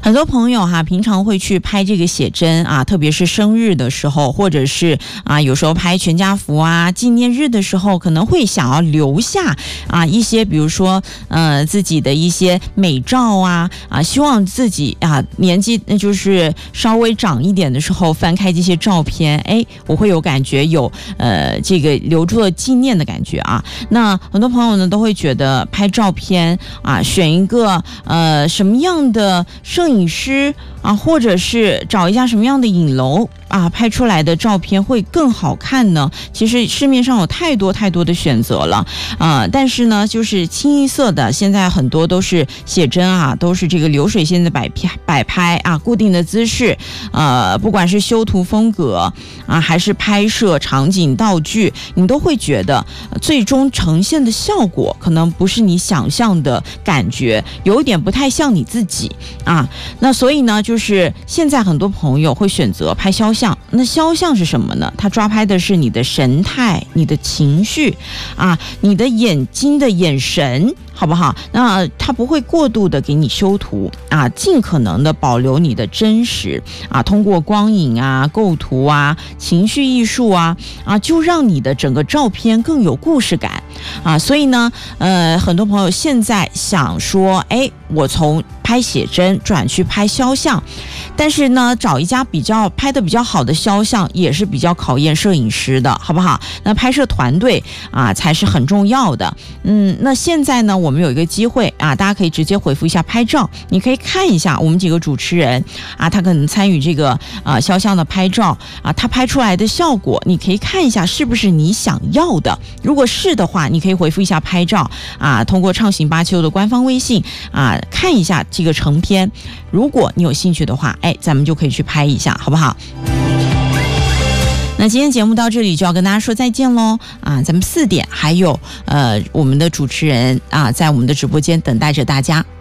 很多朋友平常会去拍这个写真特别是生日的时候，或者是有时候拍全家福纪念日的时候，可能会想要留下一些，比如说自己的一些美照希望自己年纪就是稍微长一点的时候翻开这些照片，我会有感觉，有这个留住了纪念的感觉那很多朋友呢都会觉得拍照片选一个什么样的摄影师或者是找一下什么样的影楼拍出来的照片会更好看呢？其实市面上有太多的选择了但是呢，就是清一色的，现在很多都是写真都是这个流水线的摆拍固定的姿势，不管是修图风格还是拍摄场景道具，你都会觉得最终呈现的效果可能不是你想象的感觉，有一点不太像你自己那所以呢，就是现在很多朋友会选择拍肖像。那肖像是什么呢？它抓拍的是你的神态、你的情绪你的眼睛的眼神，好不好？那它不会过度的给你修图尽可能的保留你的真实通过光影构图情绪艺术就让你的整个照片更有故事感所以呢很多朋友现在想说我从拍写真转去拍肖像，但是呢找一家拍的比较好的肖像也是比较考验摄影师的，好不好？那拍摄团队才是很重要的。那现在呢我们有一个机会大家可以直接回复一下拍照，你可以看一下我们几个主持人他可能参与这个肖像的拍照他拍出来的效果，你可以看一下是不是你想要的。如果是的话，你可以回复一下拍照通过畅行巴丘的官方微信看一下这个成片。如果你有兴趣的话咱们就可以去拍一下，好不好？那今天节目到这里就要跟大家说再见喽咱们4点还有我们的主持人在我们的直播间等待着大家。